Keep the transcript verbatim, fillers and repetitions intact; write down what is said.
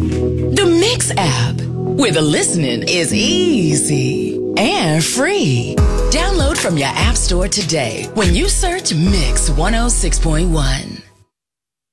The Mix app, where the listening is easy and free. Download from your app store today when you search Mix one oh six point one.